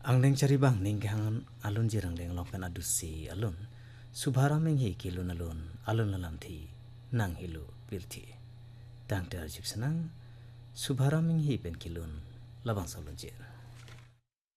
Ang leng cari bang ning hangan alun jirang leng lokan adu si alun. Subhara meng hi kilun alun lalam thi nang hilu pilthi. Tang ter jip senang subhara meng hi ben kilun labang salun jir.